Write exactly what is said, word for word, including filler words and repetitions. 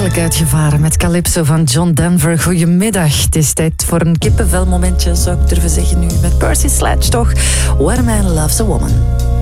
heerlijk uitgevaren met Calypso van John Denver. Goedemiddag. Het is tijd voor een kippenvelmomentje, zou ik durven zeggen nu. Met Percy Sledge toch. What a Man Loves a Woman.